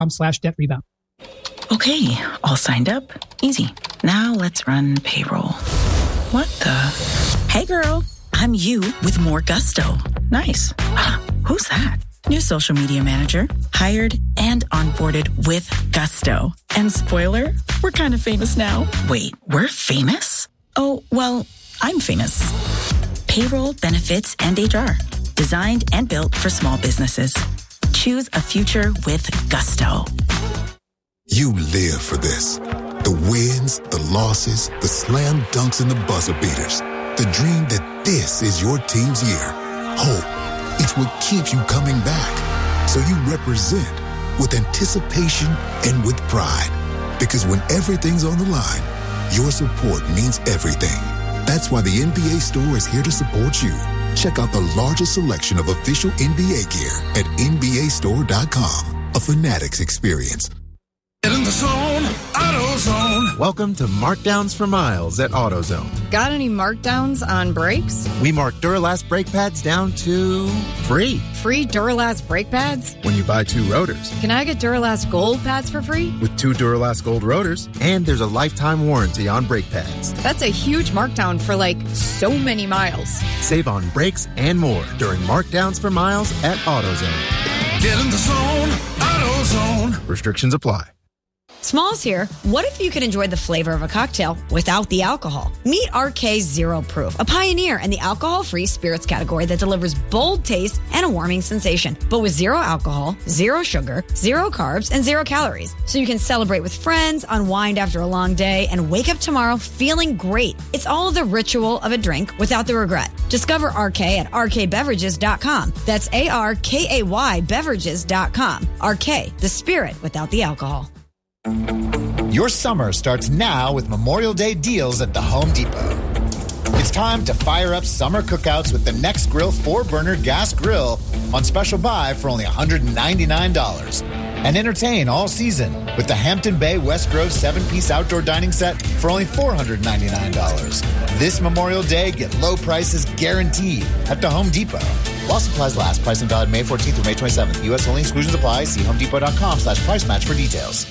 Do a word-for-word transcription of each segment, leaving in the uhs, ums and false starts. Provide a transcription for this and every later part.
slash debt rebound. Okay, all signed up. Easy. Now let's run payroll. What the? Hey girl, I'm you with more gusto. Nice. Who's that? New social media manager. Hired and onboarded with gusto. And spoiler, we're kind of famous now. Wait, we're famous? Oh, well, I'm famous. Payroll, benefits, and H R. Designed and built for small businesses. Choose a future with gusto. You live for this. The wins, the losses, the slam dunks, and the buzzer beaters. The dream that this is your team's year. Hope, it's what keeps you coming back. So you represent with anticipation and with pride. Because when everything's on the line, your support means everything. That's why the N B A store is here to support you. Check out the largest selection of official N B A gear at N B A store dot com. A Fanatics experience. Get in the zone, AutoZone. Welcome to Markdowns for Miles at AutoZone. Got any markdowns on brakes? We mark Duralast brake pads down to free. Free Duralast brake pads? When you buy two rotors. Can I get Duralast Gold pads for free? With two Duralast Gold rotors, and there's a lifetime warranty on brake pads. That's a huge markdown for like so many miles. Save on brakes and more during Markdowns for Miles at AutoZone. Get in the zone, AutoZone. Restrictions apply. Smalls here. What if you could enjoy the flavor of a cocktail without the alcohol? Meet R K Zero Proof, a pioneer in the alcohol-free spirits category that delivers bold taste and a warming sensation, but with zero alcohol, zero sugar, zero carbs, and zero calories. So you can celebrate with friends, unwind after a long day, and wake up tomorrow feeling great. It's all the ritual of a drink without the regret. Discover R K at R K beverages dot com. That's A R K A Y beverages dot com. R K, the spirit without the alcohol. Your summer starts now with Memorial Day deals at the Home Depot. It's time to fire up summer cookouts with the Next Grill four-burner gas grill on special buy for only one hundred ninety-nine dollars. And entertain all season with the Hampton Bay West Grove seven-piece outdoor dining set for only four hundred ninety-nine dollars. This Memorial Day, get low prices guaranteed at the Home Depot. While supplies last, pricing valid May fourteenth through May twenty-seventh. U S only, exclusions apply. See homedepot.com slash price match for details.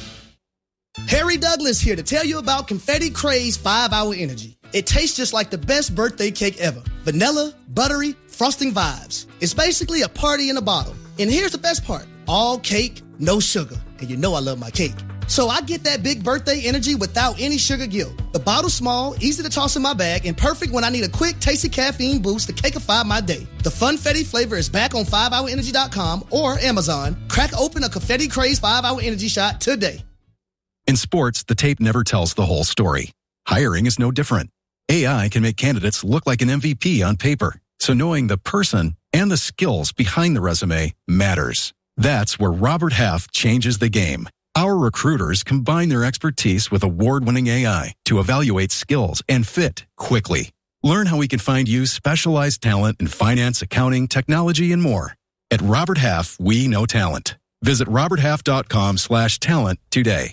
Harry Douglas here to tell you about Confetti Craze five hour Energy. It tastes just like the best birthday cake ever. Vanilla, buttery, frosting vibes. It's basically a party in a bottle. And here's the best part. All cake, no sugar. And you know I love my cake. So I get that big birthday energy without any sugar guilt. The bottle's small, easy to toss in my bag, and perfect when I need a quick, tasty caffeine boost to cakeify my day. The Funfetti flavor is back on five hour energy dot com or Amazon. Crack open a Confetti Craze five hour Energy shot today. In sports, the tape never tells the whole story. Hiring is no different. A I can make candidates look like an M V P on paper, so knowing the person and the skills behind the resume matters. That's where Robert Half changes the game. Our recruiters combine their expertise with award-winning A I to evaluate skills and fit quickly. Learn how we can find you specialized talent in finance, accounting, technology, and more. At Robert Half, we know talent. Visit robert half dot com slash talent today.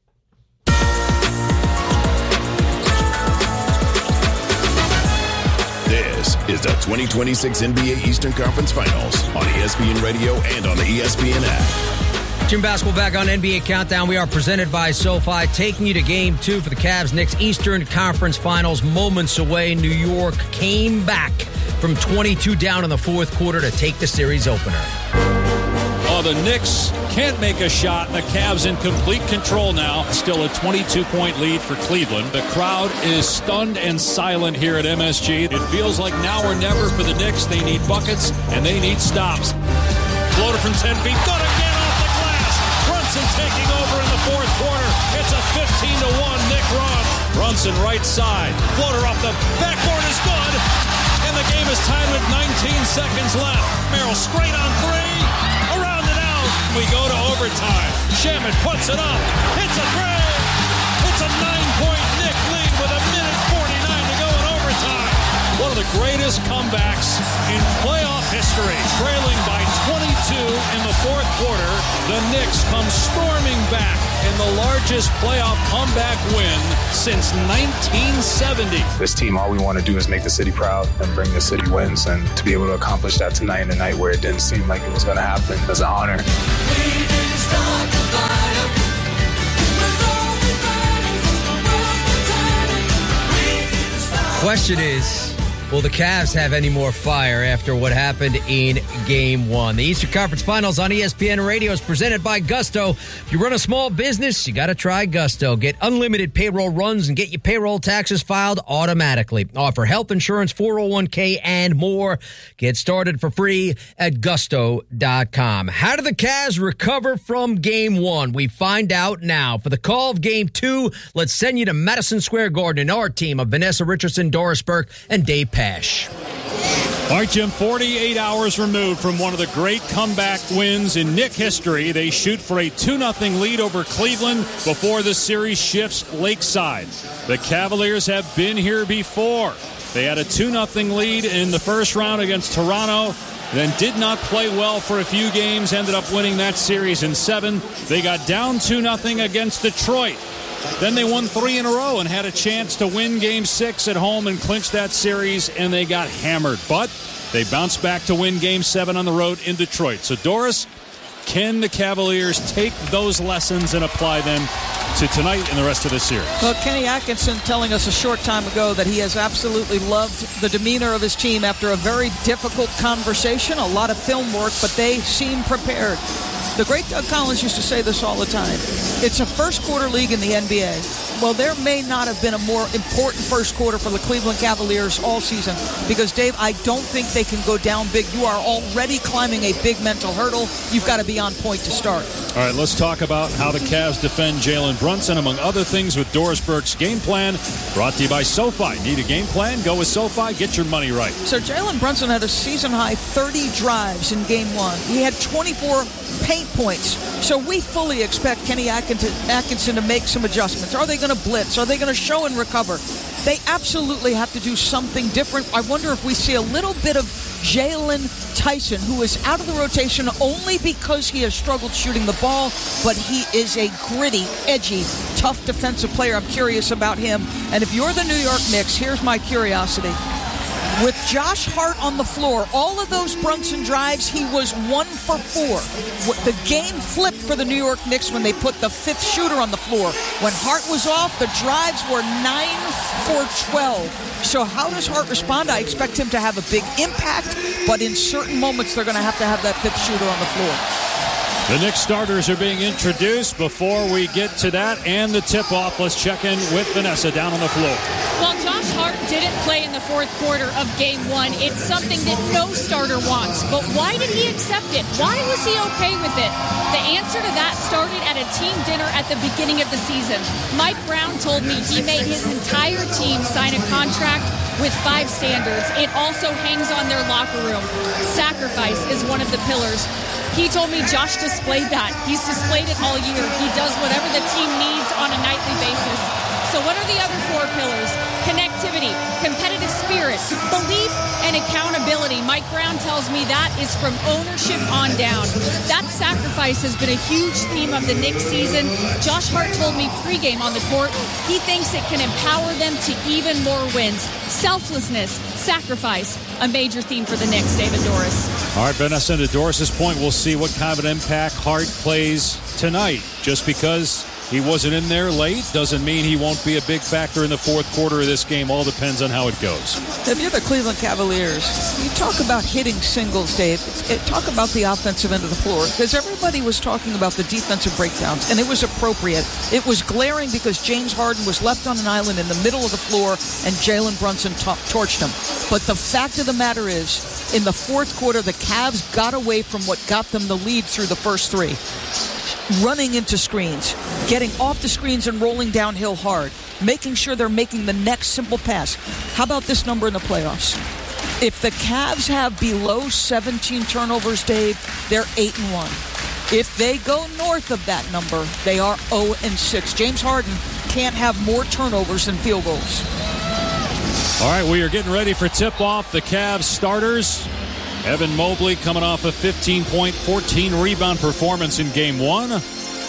This is the twenty twenty-six N B A Eastern Conference Finals on E S P N Radio and on the E S P N app. Jim Basketball back on N B A Countdown. We are presented by SoFi, taking you to game two for the Cavs' Knicks Eastern Conference Finals. Moments away, New York came back from twenty-two down in the fourth quarter to take the series opener. Oh, the Knicks can't make a shot. The Cavs in complete control now. Still a twenty-two point lead for Cleveland. The crowd is stunned and silent here at M S G. It feels like now or never for the Knicks. They need buckets and they need stops. Floater from ten feet. Good again off the glass. Brunson taking over in the fourth quarter. It's a fifteen to one Knick run. Brunson right side. Floater off the backboard is good. And the game is tied with nineteen seconds left. Merrill straight on three. Around and out. We go to overtime. Shamet puts it up. Hits a three. It's a nine-point Knick lead with a minute forty-nine to go in overtime. One of the greatest comebacks in playoff history. Trailing by twenty-two in the fourth quarter, the Knicks come storming back in the largest playoff comeback win since nineteen seventy. This team, all we want to do is make the city proud and bring the city wins. And to be able to accomplish that tonight in a night where it didn't seem like it was going to happen is an honor. question is, will the Cavs have any more fire after what happened in Game one? The Eastern Conference Finals on E S P N Radio is presented by Gusto. If you run a small business, you got to try Gusto. Get unlimited payroll runs and get your payroll taxes filed automatically. Offer health insurance, four oh one k, and more. Get started for free at gusto dot com. How did the Cavs recover from Game one? We find out now. For the call of Game two, let's send you to Madison Square Garden and our team of Vanessa Richardson, Doris Burke, and Dave Pash. All right, Jim, forty-eight hours removed from one of the great comeback wins in Knick history. They shoot for a two nothing lead over Cleveland before the series shifts lakeside. The Cavaliers have been here before. They had a two nothing lead in the first round against Toronto, then did not play well for a few games, ended up winning that series in seven. They got down two nothing against Detroit. Then they won three in a row and had a chance to win Game six at home and clinch that series, and they got hammered. But they bounced back to win Game seven on the road in Detroit. So, Doris, can the Cavaliers take those lessons and apply them to tonight and the rest of the series? Well, Kenny Atkinson telling us a short time ago that he has absolutely loved the demeanor of his team after a very difficult conversation, a lot of film work, but they seem prepared. The great Doug Collins used to say this all the time. It's a first quarter league in the N B A. Well, there may not have been a more important first quarter for the Cleveland Cavaliers all season because, Dave, I don't think they can go down big. You are already climbing a big mental hurdle. You've got to be on point to start. All right, let's talk about how the Cavs defend Jalen Brunson, among other things, with Doris Burke's game plan, brought to you by SoFi. Need a game plan? Go with SoFi. Get your money right. So Jalen Brunson had a season-high thirty drives in Game one. He had twenty-four paint points. So we fully expect Kenny Atkinson to make some adjustments. Are they going to blitz? Are they going to show and recover? They absolutely have to do something different. I wonder if we see a little bit of Jalen Tyson, who is out of the rotation only because he has struggled shooting the ball, but he is a gritty, edgy, tough defensive player. I'm curious about him. And if you're the New York Knicks, here's my curiosity. With Josh Hart on the floor, all of those Brunson drives, he was one for four. The game flipped for the New York Knicks when they put the fifth shooter on the floor. When Hart was off, the drives were nine for twelve. So how does Hart respond? I expect him to have a big impact, but in certain moments, they're going to have to have that fifth shooter on the floor. The Knicks starters are being introduced. Before we get to that and the tip-off, let's check in with Vanessa down on the floor. Well, Josh Hart didn't play in the fourth quarter of Game one. It's something that no starter wants. But why did he accept it? Why was he okay with it? The answer to that started at a team dinner at the beginning of the season. Mike Brown told me he made his entire team sign a contract with five standards. It also hangs on their locker room. Sacrifice is one of the pillars. He told me Josh displayed that. He's displayed it all year. He does whatever the team needs on a nightly basis. So what are the other four pillars? Connectivity, competitive spirit, belief, and accountability. Mike Brown tells me that is from ownership on down. That sacrifice has been a huge theme of the Knicks season. Josh Hart told me pregame on the court, he thinks it can empower them to even more wins. Selflessness, sacrifice, a major theme for the Knicks. David Doris. All right, Vanessa, to Doris's point, we'll see what kind of an impact Hart plays tonight. Just because he wasn't in there late doesn't mean he won't be a big factor in the fourth quarter of this game. All depends on how it goes. If you're the Cleveland Cavaliers, you talk about hitting singles, Dave. It, talk about the offensive end of the floor, because everybody was talking about the defensive breakdowns, and it was appropriate. It was glaring because James Harden was left on an island in the middle of the floor, and Jalen Brunson t- torched him. But the fact of the matter is, in the fourth quarter, the Cavs got away from what got them the lead through the first three. Running into screens, getting off the screens and rolling downhill hard, making sure they're making the next simple pass. How about this number in the playoffs? If the Cavs have below seventeen turnovers, Dave, they're eight and one. If they go north of that number, they are oh and six. James Harden can't have more turnovers than field goals. All right, we are getting ready for tip-off. The Cavs starters. Evan Mobley coming off a fifteen point, fourteen rebound performance in Game one.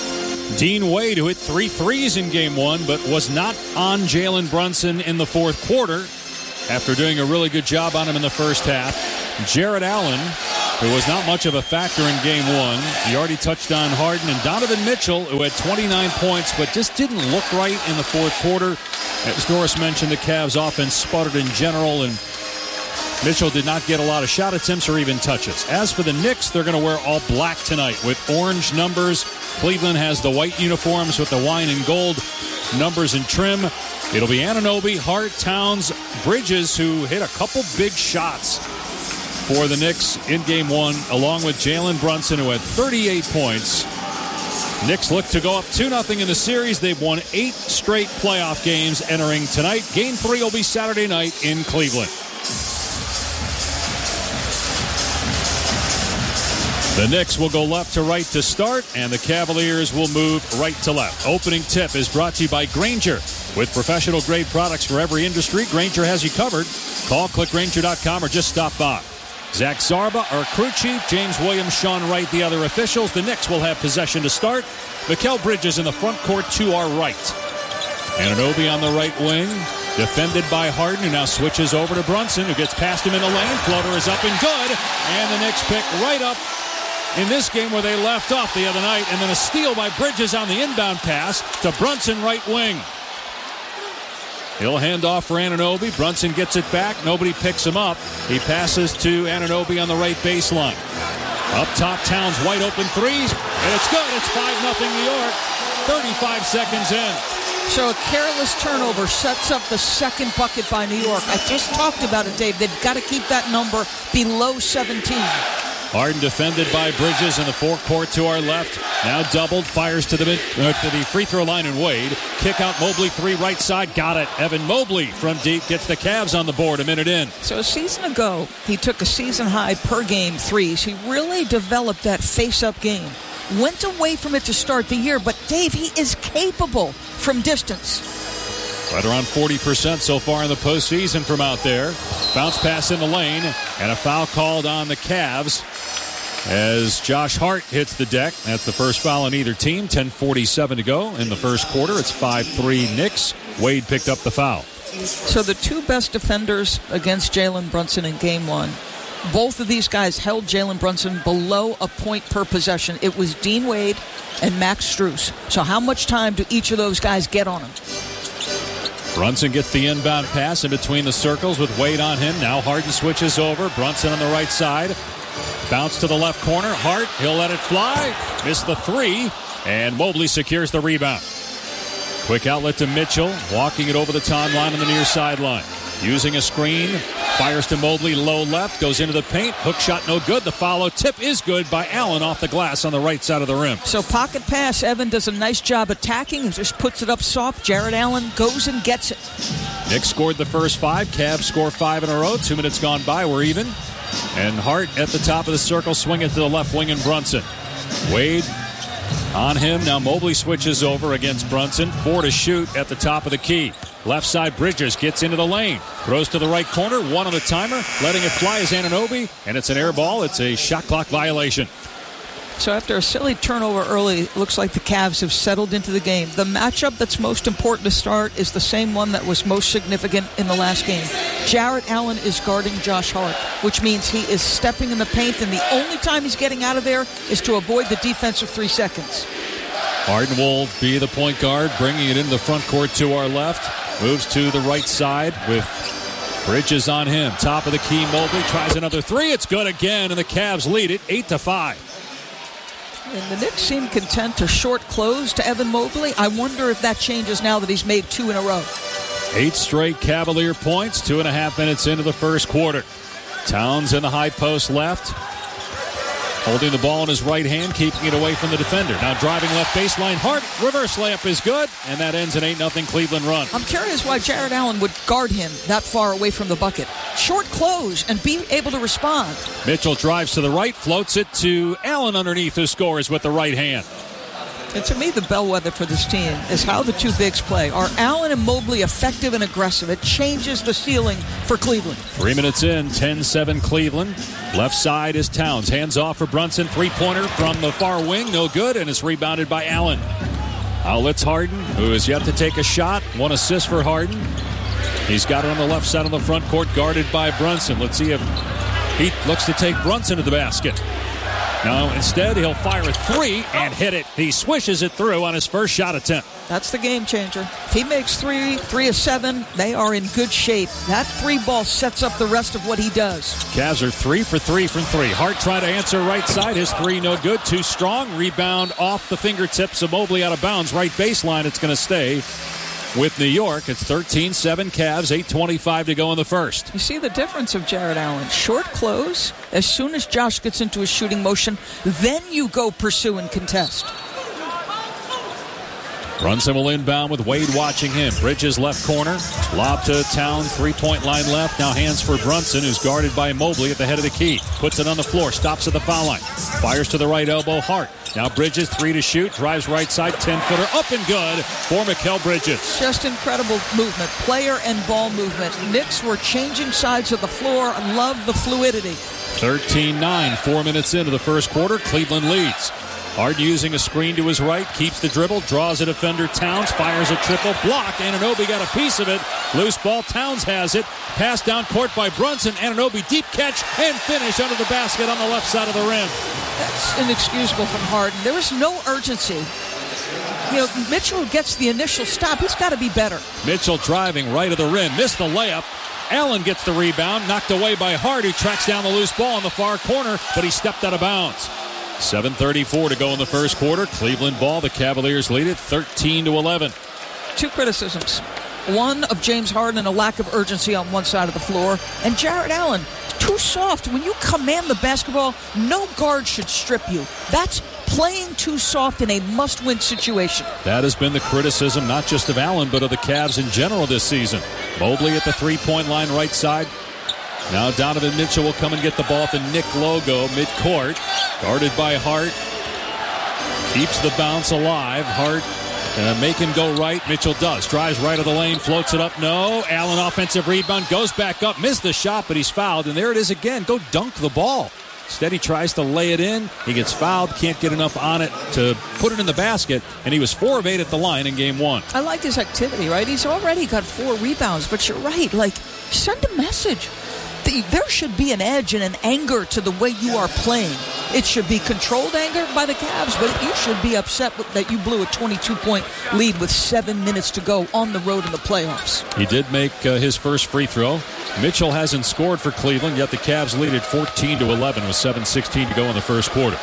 Dean Wade, who hit three threes in Game one, but was not on Jalen Brunson in the fourth quarter after doing a really good job on him in the first half. Jarrett Allen, who was not much of a factor in Game one. He already touched on Harden. And Donovan Mitchell, who had twenty-nine points, but just didn't look right in the fourth quarter. As Doris mentioned, the Cavs offense sputtered in general, and Mitchell did not get a lot of shot attempts or even touches. As for the Knicks, they're going to wear all black tonight with orange numbers. Cleveland has the white uniforms with the wine and gold numbers and trim. It'll be Anunoby, Hart, Towns, Bridges, who hit a couple big shots for the Knicks in game one, along with Jalen Brunson, who had thirty-eight points. Knicks look to go up two nothing in the series. They've won eight straight playoff games entering tonight. Game three will be Saturday night in Cleveland. The Knicks will go left to right to start, and the Cavaliers will move right to left. Opening tip is brought to you by Grainger. With professional-grade products for every industry, Grainger has you covered. Call click grainger dot com or just stop by. Zach Zarba, our crew chief, James Williams, Sean Wright, the other officials. The Knicks will have possession to start. Mikal Bridges in the front court to our right. Anunoby on the right wing, defended by Harden, who now switches over to Brunson, who gets past him in the lane. Floater is up and good, and the Knicks pick right up in this game where they left off the other night, and then a steal by Bridges on the inbound pass to Brunson, right wing. He'll hand off for Anunoby. Brunson gets it back. Nobody picks him up. He passes to Anunoby on the right baseline. Up top, Towns, wide open threes, and it's good. It's five nothing New York. thirty-five seconds in. So a careless turnover sets up the second bucket by New York. I just talked about it, Dave. They've got to keep that number below seventeen. Harden defended by Bridges in the forecourt to our left. Now doubled, fires to the mid, uh, to the free throw line, and Wade. Kick out Mobley, three right side, got it. Evan Mobley from deep gets the Cavs on the board a minute in. So a season ago, he took a season high per game threes. He really developed that face-up game. Went away from it to start the year, but Dave, he is capable from distance. Right around forty percent so far in the postseason from out there. Bounce pass in the lane, and a foul called on the Cavs as Josh Hart hits the deck. That's the first foul on either team. ten forty-seven to go in the first quarter. It's five three Knicks. Wade picked up the foul. So the two best defenders against Jalen Brunson in game one, both of these guys held Jalen Brunson below a point per possession. It was Dean Wade and Max Strus. So how much time do each of those guys get on him? Brunson gets the inbound pass in between the circles with Wade on him. Now Harden switches over. Brunson on the right side. Bounce to the left corner. Hart, he'll let it fly. Missed the three. And Mobley secures the rebound. Quick outlet to Mitchell. Walking it over the timeline on the near sideline. Using a screen. Fires to Mobley, low left. Goes into the paint. Hook shot no good. The follow tip is good by Allen off the glass on the right side of the rim. So pocket pass. Evan does a nice job attacking. He just puts it up soft. Jared Allen goes and gets it. Knicks scored the first five. Cavs score five in a row. Two minutes gone by. We're even. And Hart at the top of the circle, swinging to the left wing and Brunson. Wade on him. Now Mobley switches over against Brunson. Four to shoot at the top of the key. Left side, Bridges gets into the lane. Throws to the right corner. One on the timer. Letting it fly is Anunoby. And it's an air ball. It's a shot clock violation. So after a silly turnover early, it looks like the Cavs have settled into the game. The matchup that's most important to start is the same one that was most significant in the last game. Jared Allen is guarding Josh Hart, which means he is stepping in the paint, and the only time he's getting out of there is to avoid the defensive three seconds. Harden will be the point guard, bringing it into the front court to our left. Moves to the right side with Bridges on him. Top of the key, Mobley tries another three. It's good again, and the Cavs lead it eight to five. And the Knicks seem content to short close to Evan Mobley. I wonder if that changes now that he's made two in a row. Eight straight Cavalier points, two and a half minutes into the first quarter. Towns in the high post left. Holding the ball in his right hand, keeping it away from the defender. Now driving left baseline. Hart, reverse layup is good, and that ends an eight nothing Cleveland run. I'm curious why Jared Allen would guard him that far away from the bucket. Short close and be able to respond. Mitchell drives to the right, floats it to Allen underneath, who scores with the right hand. And to me, the bellwether for this team is how the two bigs play. Are Allen and Mobley effective and aggressive? It changes the ceiling for Cleveland. Three minutes in, ten seven Cleveland. Left side is Towns. Hands off for Brunson. Three-pointer from the far wing. No good, and it's rebounded by Allen. Outlets Harden, who has yet to take a shot. One assist for Harden. He's got it on the left side of the front court, guarded by Brunson. Let's see if he looks to take Brunson to the basket. No, instead he'll fire a three and hit it. He swishes it through on his first shot attempt. That's the game changer. If he makes three, three of seven, they are in good shape. That three ball sets up the rest of what he does. Cavs are three for three from three. Hart trying to answer right side. His three no good. Too strong. Rebound off the fingertips of Mobley out of bounds. Right baseline. It's going to stay with New York. It's thirteen seven Cavs. eight twenty-five to go in the first. You see the difference of Jarrett Allen. Short close. As soon as Josh gets into a shooting motion, then you go pursue and contest. Brunson will inbound with Wade watching him. Bridges left corner. Lob to Town. Three-point line left. Now hands for Brunson, who's guarded by Mobley at the head of the key. Puts it on the floor. Stops at the foul line. Fires to the right elbow. Hart. Now Bridges, three to shoot. Drives right side. ten-footer up and good for Mikal Bridges. Just incredible movement. Player and ball movement. Knicks were changing sides of the floor. I love the fluidity. thirteen nine. Four minutes into the first quarter. Cleveland leads. Hart using a screen to his right, keeps the dribble, draws a defender, Towns, fires a triple, block. Anunoby got a piece of it. Loose ball, Towns has it. Pass down court by Brunson. Anunoby deep catch and finish under the basket on the left side of the rim. That's inexcusable from Harden. There was no urgency. You know, Mitchell gets the initial stop. He's got to be better. Mitchell driving right of the rim, missed the layup. Allen gets the rebound, knocked away by Hart, who tracks down the loose ball in the far corner, but he stepped out of bounds. seven thirty-four to go in the first quarter. Cleveland ball. The Cavaliers lead it thirteen to eleven. Two criticisms. One of James Harden and a lack of urgency on one side of the floor. And Jarrett Allen, too soft. When you command the basketball, no guard should strip you. That's playing too soft in a must-win situation. That has been the criticism, not just of Allen, but of the Cavs in general this season. Mobley at the three-point line right side. Now Donovan Mitchell will come and get the ball at the Knick logo midcourt. Guarded by Hart. Keeps the bounce alive. Hart uh, make him go right. Mitchell does. Drives right of the lane. Floats it up. No. Allen offensive rebound. Goes back up. Missed the shot, but he's fouled. And there it is again. Go dunk the ball. Instead, he tries to lay it in. He gets fouled. Can't get enough on it to put it in the basket. And he was four of eight at the line in game one. I like his activity, right? He's already got four rebounds. But you're right. Like, send a message. There should be an edge and an anger to the way you are playing. It should be controlled anger by the Cavs, but you should be upset that you blew a twenty-two point lead with seven minutes to go on the road in the playoffs. He did make uh, his first free throw. Mitchell hasn't scored for Cleveland, yet the Cavs lead at fourteen to eleven with seven sixteen to go in the first quarter.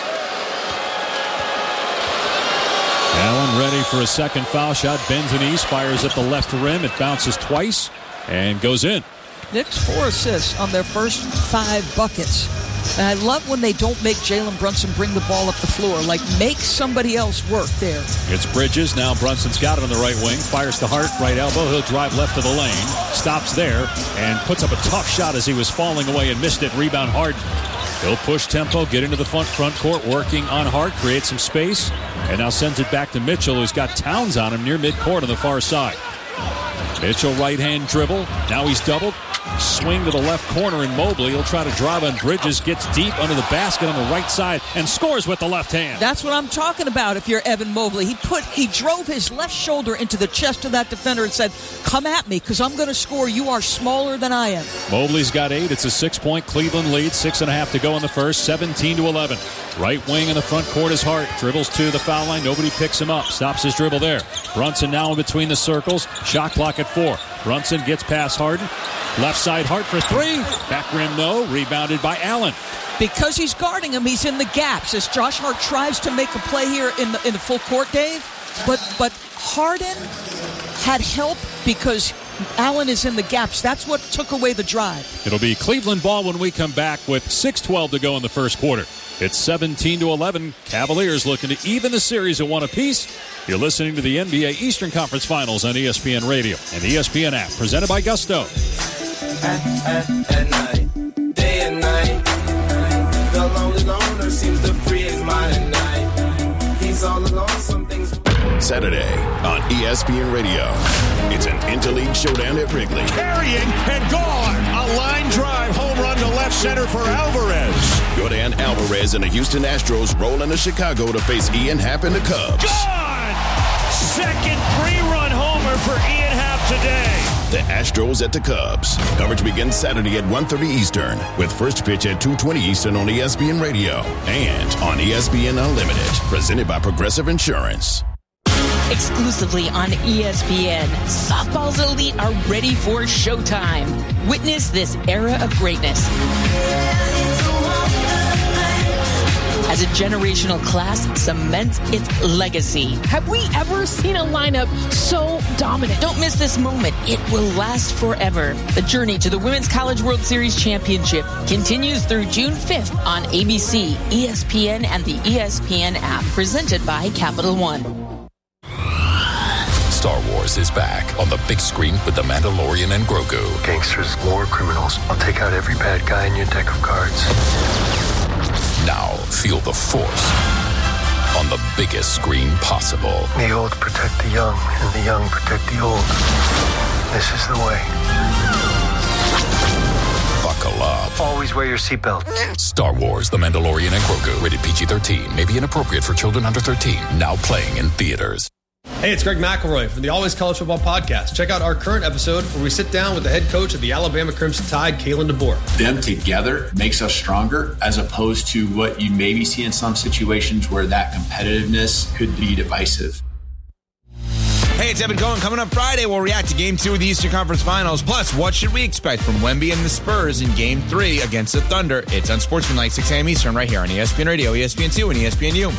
Allen ready for a second foul shot. Bends and east, fires at the left rim. It bounces twice and goes in. Knicks four assists on their first five buckets. And I love when they don't make Jalen Brunson bring the ball up the floor. Like, make somebody else work there. It's Bridges. Now Brunson's got it on the right wing. Fires to Hart, right elbow. He'll drive left of the lane. Stops there and puts up a tough shot as he was falling away and missed it. Rebound Harden. He'll push tempo, get into the front, front court, working on Hart, create some space. And now sends it back to Mitchell, who's got Towns on him near midcourt on the far side. Mitchell right-hand dribble. Now he's doubled. Swing to the left corner, and Mobley will try to drive on Bridges. Gets deep under the basket on the right side and scores with the left hand. That's what I'm talking about if you're Evan Mobley. He put, he drove his left shoulder into the chest of that defender and said, come at me because I'm going to score. You are smaller than I am. Mobley's got eight. It's a six-point Cleveland lead. Six and a half to go in the first. seventeen to eleven. Right wing in the front court is Hart. Dribbles to the foul line. Nobody picks him up. Stops his dribble there. Brunson now in between the circles. Shot clock at four. Brunson gets past Harden. Left side Hart for three. Back rim no. Rebounded by Allen. Because he's guarding him, he's in the gaps. As Josh Hart tries to make a play here in the in the full court, Dave. But but Harden had help because Allen is in the gaps. That's what took away the drive. It'll be Cleveland ball when we come back with six twelve to go in the first quarter. It's seventeen to eleven. Cavaliers looking to even the series at one apiece. You're listening to the N B A Eastern Conference Finals on E S P N Radio and the E S P N app, presented by Gusto. At, at, at night, day and night, the lonely loner seems to free his mind at night. He's all alone, some things. Saturday on E S P N Radio. It's an interleague showdown at Wrigley. Carrying and gone. A line drive home run to left center for Alvarez. Jordan Alvarez and the Houston Astros roll into Chicago to face Ian Happ and the Cubs. Gone! Second three-run homer for Ian Happ today. the Astros at the Cubs. Coverage begins Saturday at one thirty Eastern with first pitch at two twenty Eastern on E S P N Radio and on E S P N Unlimited. Presented by Progressive Insurance. Exclusively on E S P N, softball's elite are ready for showtime. Witness this era of greatness as a generational class cements its legacy. Have we ever seen a lineup so dominant? Don't miss this moment. It will last forever. The journey to the Women's College World Series Championship continues through June fifth on A B C, E S P N, and the E S P N app, presented by Capital One. Star Wars is back on the big screen with The Mandalorian and Grogu. Gangsters, war criminals. I'll take out every bad guy in your deck of cards. Now feel the Force on the biggest screen possible. The old protect the young, and the young protect the old. This is the way. Buckle up. Always wear your seatbelt. Star Wars, The Mandalorian and Grogu. Rated P G thirteen. May be inappropriate for children under thirteen. Now playing in theaters. Hey, it's Greg McElroy from the Always College Football Podcast. Check out our current episode where we sit down with the head coach of the Alabama Crimson Tide, Kalen DeBoer. Them together makes us stronger, as opposed to what you maybe see in some situations where that competitiveness could be divisive. Hey, it's Evan Cohen. Coming up Friday, we'll react to Game two of the Eastern Conference Finals. Plus, what should we expect from Wemby and the Spurs in Game three against the Thunder? It's on Sportsmanlike, six a.m. Eastern, right here on E S P N Radio, E S P N two, and E S P N U.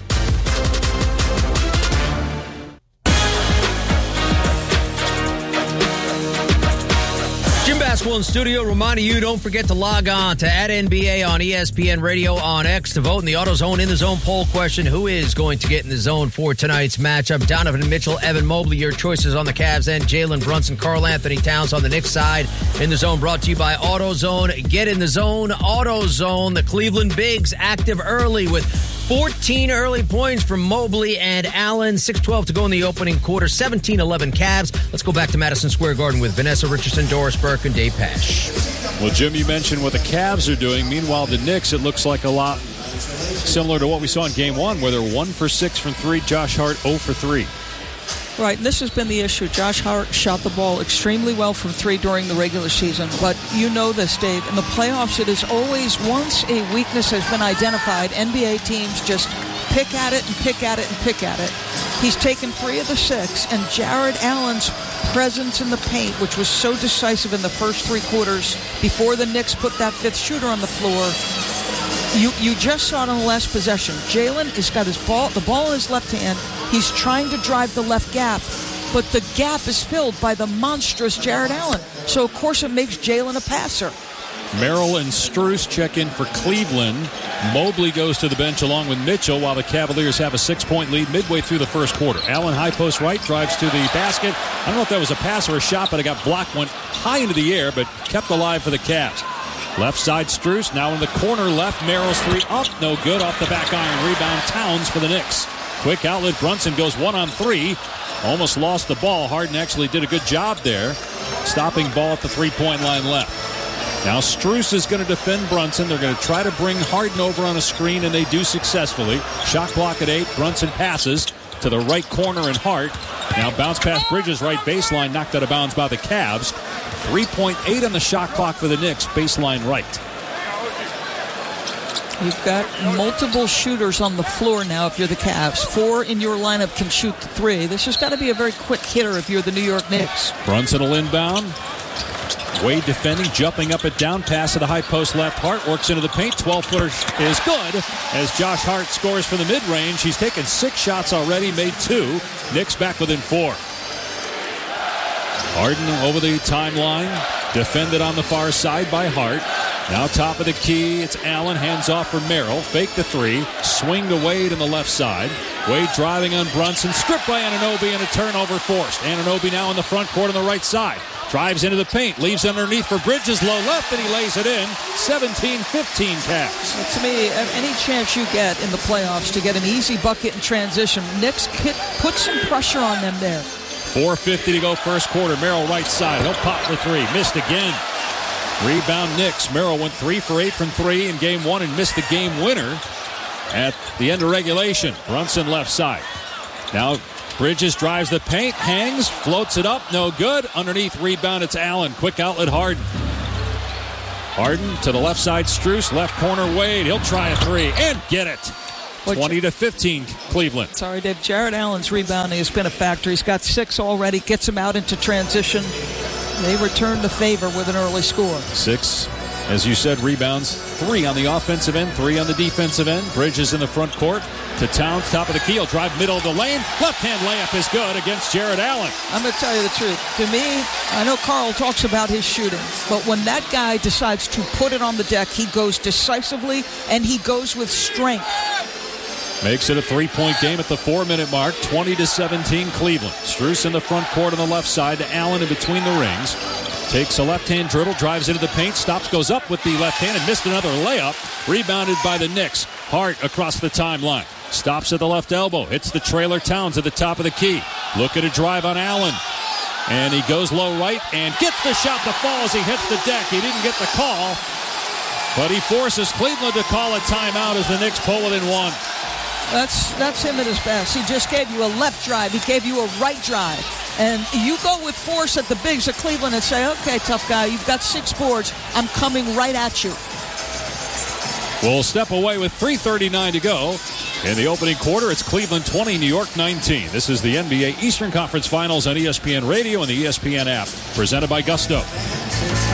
In studio, reminding you, don't forget to log on to at N B A on E S P N Radio on X to vote in the AutoZone In the Zone poll question. Who is going to get in the zone for tonight's matchup? Donovan Mitchell, Evan Mobley, your choices on the Cavs end. Jalen Brunson, Karl Anthony Towns on the Knicks side. In the Zone brought to you by AutoZone. Get in the zone, AutoZone. The Cleveland Bigs active early with fourteen early points from Mobley and Allen. six twelve to go in the opening quarter. seventeen eleven Cavs. Let's go back to Madison Square Garden with Vanessa Richardson, Doris Burke, and Dave Pash. Well, Jim, you mentioned what the Cavs are doing. Meanwhile, the Knicks, it looks like a lot similar to what we saw in Game one, where they're one for six from three. Josh Hart, zero for three. Right, and this has been the issue. Josh Hart shot the ball extremely well from three during the regular season, but you know this, Dave. In the playoffs, it is always, once a weakness has been identified, N B A teams just pick at it and pick at it and pick at it. He's taken three of the six, and Jared Allen's presence in the paint, which was so decisive in the first three quarters before the Knicks put that fifth shooter on the floor, You you just saw it on the last possession. Jalen has got his ball, the ball in his left hand. He's trying to drive the left gap, but the gap is filled by the monstrous Jared Allen. So, of course, it makes Jalen a passer. Merrill and Strus check in for Cleveland. Mobley goes to the bench along with Mitchell while the Cavaliers have a six-point lead midway through the first quarter. Allen, high post right, drives to the basket. I don't know if that was a pass or a shot, but it got blocked, went high into the air, but kept alive for the Cavs. Left side, Strus. Now in the corner left. Merrill's three up. No good. Off the back iron. Rebound, Towns for the Knicks. Quick outlet. Brunson goes one on three. Almost lost the ball. Harden actually did a good job there. Stopping ball at the three-point line left. Now Strus is going to defend Brunson. They're going to try to bring Harden over on a screen, and they do successfully. Shot clock at eight. Brunson passes to the right corner and Hart. Now bounce past Bridges, right baseline, knocked out of bounds by the Cavs. three point eight on the shot clock for the Knicks, baseline right. You've got multiple shooters on the floor now if you're the Cavs. Four in your lineup can shoot the three. This has got to be a very quick hitter if you're the New York Knicks. Brunson will inbound. Wade defending, jumping up and down, pass to the high post left. Hart works into the paint. twelve-footer is good as Josh Hart scores from the mid-range. He's taken six shots already, made two. Knicks back within four. Harden over the timeline, defended on the far side by Hart. Now top of the key, it's Allen, hands off for Merrill. Fake the three, swing to Wade on the left side. Wade driving on Brunson, stripped by Anunoby and a turnover forced. Anunoby now in the front court on the right side. Drives into the paint, leaves underneath for Bridges, low left, and he lays it in. seventeen fifteen Cavs. Well, to me, any chance you get in the playoffs to get an easy bucket in transition, Knicks put some pressure on them there. four fifty to go first quarter. Merrill right side. He'll pop for three. Missed again. Rebound Knicks. Merrill went three for eight from three in game one and missed the game winner at the end of regulation. Brunson left side. Now Bridges drives the paint, hangs, floats it up, no good. Underneath rebound, it's Allen. Quick outlet, Harden. Harden to the left side, Strus. Left corner, Wade. He'll try a three and get it. twenty to fifteen, Cleveland. Sorry, Dave. Jared Allen's rebounding has been a factor. He's got six already, gets him out into transition. They return the favor with an early score. Six, as you said, rebounds. Three on the offensive end, three on the defensive end. Bridges in the front court to Towns, top of the key. He'll drive middle of the lane. Left-hand layup is good against Jared Allen. I'm going to tell you the truth. To me, I know Carl talks about his shooting, but when that guy decides to put it on the deck, he goes decisively and he goes with strength. Makes it a three-point game at the four-minute mark, twenty to seventeen Cleveland. Strus in the front court on the left side to Allen in between the rings. Takes a left-hand dribble, drives into the paint, stops, goes up with the left hand and missed another layup. Rebounded by the Knicks. Hart across the timeline. Stops at the left elbow. Hits the trailer Towns at the top of the key. Look at a drive on Allen. And he goes low right and gets the shot to fall as he hits the deck. He didn't get the call, but he forces Cleveland to call a timeout as the Knicks pull it in one. That's that's him at his best. He just gave you a left drive. He gave you a right drive. And you go with force at the bigs of Cleveland and say, okay, tough guy, you've got six boards. I'm coming right at you. We'll step away with three thirty-nine to go. In the opening quarter, it's Cleveland twenty, New York nineteen. This is the N B A Eastern Conference Finals on E S P N Radio and the E S P N app. Presented by Gusto.